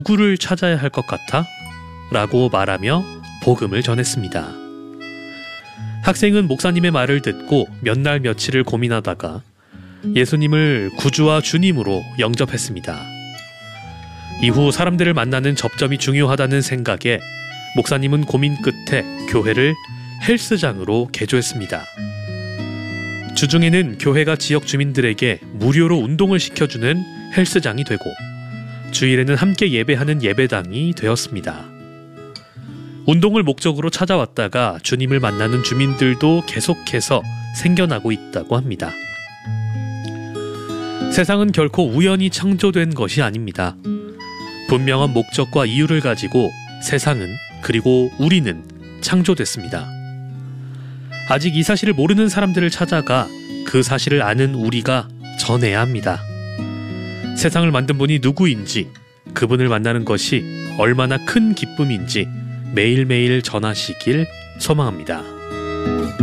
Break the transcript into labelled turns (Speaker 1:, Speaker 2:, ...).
Speaker 1: 누구를 찾아야 할 것 같아? 라고 말하며 복음을 전했습니다. 학생은 목사님의 말을 듣고 몇 날 며칠을 고민하다가 예수님을 구주와 주님으로 영접했습니다. 이후 사람들을 만나는 접점이 중요하다는 생각에 목사님은 고민 끝에 교회를 헬스장으로 개조했습니다. 주중에는 교회가 지역 주민들에게 무료로 운동을 시켜주는 헬스장이 되고 주일에는 함께 예배하는 예배당이 되었습니다. 운동을 목적으로 찾아왔다가 주님을 만나는 주민들도 계속해서 생겨나고 있다고 합니다. 세상은 결코 우연히 창조된 것이 아닙니다. 분명한 목적과 이유를 가지고 세상은 그리고 우리는 창조됐습니다. 아직 이 사실을 모르는 사람들을 찾아가 그 사실을 아는 우리가 전해야 합니다. 세상을 만든 분이 누구인지, 그분을 만나는 것이 얼마나 큰 기쁨인지 매일매일 전하시길 소망합니다.